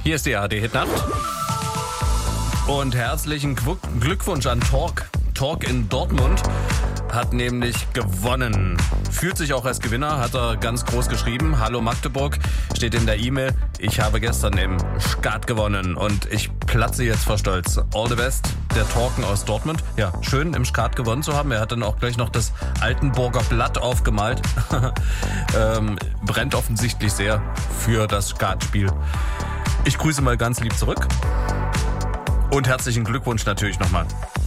Hier ist die ARD-Hitnacht. Und herzlichen Glückwunsch an Torque. Torque in Dortmund hat nämlich gewonnen. Fühlt sich auch als Gewinner, hat er ganz groß geschrieben. Hallo Magdeburg, steht in der E-Mail. Ich habe gestern im Skat gewonnen und ich platze jetzt vor Stolz. All the best, der Torken aus Dortmund. Ja, schön im Skat gewonnen zu haben. Er hat dann auch gleich noch das Altenburger Blatt aufgemalt. Brennt offensichtlich sehr für das Skatspiel. Ich grüße mal ganz lieb zurück. Und herzlichen Glückwunsch natürlich nochmal.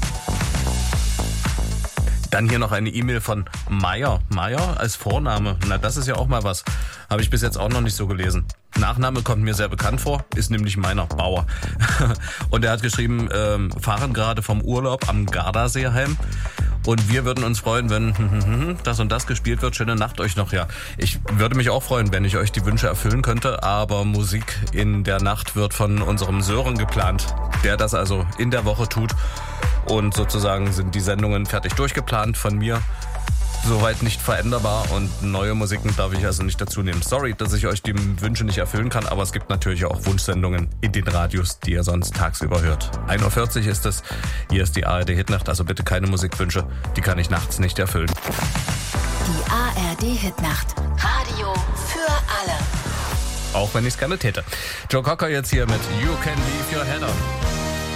Dann hier noch eine E-Mail von Meier. Meier als Vorname. Na, das ist ja auch mal was. Habe ich bis jetzt auch noch nicht so gelesen. Nachname kommt mir sehr bekannt vor, ist nämlich meiner Bauer. Und er hat geschrieben, fahren gerade vom Urlaub am Gardasee heim. Und wir würden uns freuen, wenn das und das gespielt wird. Schöne Nacht euch noch, ja. Ich würde mich auch freuen, wenn ich euch die Wünsche erfüllen könnte. Aber Musik in der Nacht wird von unserem Sören geplant, der das also in der Woche tut. Und sozusagen sind die Sendungen fertig durchgeplant von mir. Soweit nicht veränderbar und neue Musiken darf ich also nicht dazu nehmen. Sorry, dass ich euch die Wünsche nicht erfüllen kann, aber es gibt natürlich auch Wunschsendungen in den Radios, die ihr sonst tagsüber hört. 1.40 Uhr ist es. Hier ist die ARD-Hitnacht, also bitte keine Musikwünsche, die kann ich nachts nicht erfüllen. Die ARD-Hitnacht. Radio für alle. Auch wenn ich es gerne täte. Joe Cocker jetzt hier mit You Can Leave Your Head On.